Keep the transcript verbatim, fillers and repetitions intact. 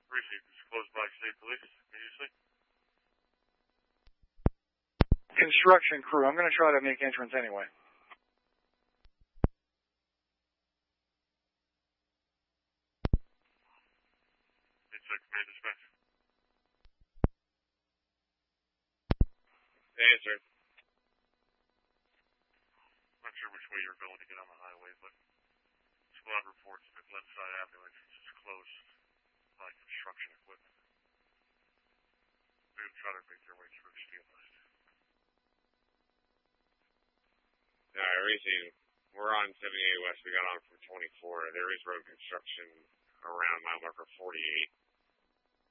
Received. It's closed by state police. Immediately. Construction crew. I'm going to try to make entrance anyway. Inside command dispatch. Answer. Not sure which way you're going to get on the highway, but squad reports that left side avenue entrance is closed by construction equipment. They would try to make their way through the steel dust. Alright, received. We're on seventy-eight West. We got on from twenty-four. There is road construction around mile marker forty-eight.